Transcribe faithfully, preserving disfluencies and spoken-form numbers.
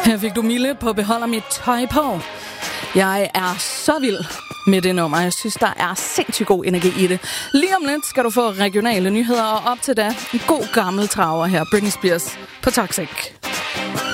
Her fik du Mille på Beholder mit tøj på. Jeg er så vild med det nummer. Jeg synes, der er sindssygt god energi i det. Lige om lidt skal du få regionale nyheder, og op til da en god gammel traver her. Britney Spears på Toxic.